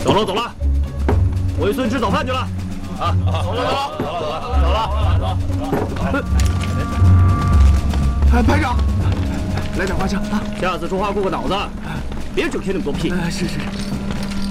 走了走了，回村吃早饭去了。啊，走了走了。 哎，排长，来点花生啊！ 下次说话过个脑子，别整天那么多屁。 是。